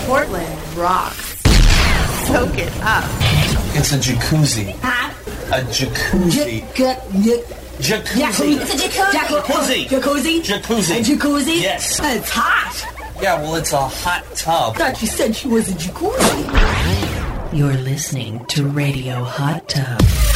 Portland rocks. Soak it up. It's a jacuzzi. Huh? A jacuzzi. Jacuzzi. It's a jacuzzi. Jacuzzi. Jacuzzi. A jacuzzi? Yes. It's hot. Yeah, well, it's a hot tub. I thought you said she was a jacuzzi. You're listening to Radio Hot Tub.